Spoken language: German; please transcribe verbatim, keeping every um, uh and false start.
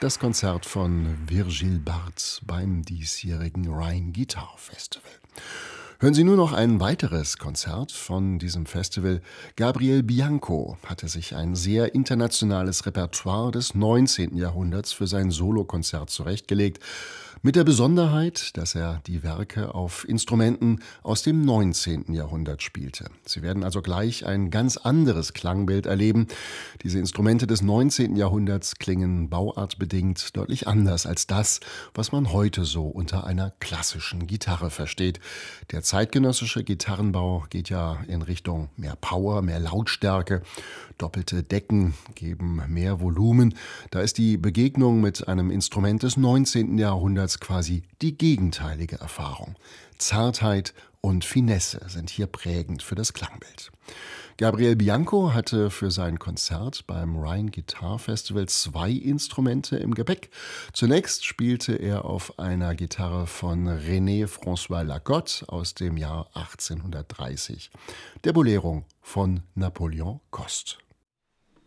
Das Konzert von Virgil Bartz beim diesjährigen Rhine Guitar Festival. Hören Sie nur noch ein weiteres Konzert von diesem Festival. Gabriel Bianco hatte sich ein sehr internationales Repertoire des neunzehnten Jahrhunderts für sein Solokonzert zurechtgelegt, mit der Besonderheit, dass er die Werke auf Instrumenten aus dem neunzehnten Jahrhundert spielte. Sie werden also gleich ein ganz anderes Klangbild erleben. Diese Instrumente des neunzehnten Jahrhunderts klingen bauartbedingt deutlich anders als das, was man heute so unter einer klassischen Gitarre versteht. Der zeitgenössische Gitarrenbau geht ja in Richtung mehr Power, mehr Lautstärke. Doppelte Decken geben mehr Volumen. Da ist die Begegnung mit einem Instrument des neunzehnten Jahrhunderts quasi die gegenteilige Erfahrung. Zartheit und Finesse sind hier prägend für das Klangbild. Gabriel Bianco hatte für sein Konzert beim Rhine Guitar Festival zwei Instrumente im Gepäck. Zunächst spielte er auf einer Gitarre von René François Lagotte aus dem Jahr achtzehnhundertdreißig, der Bolero von Napoleon Coste.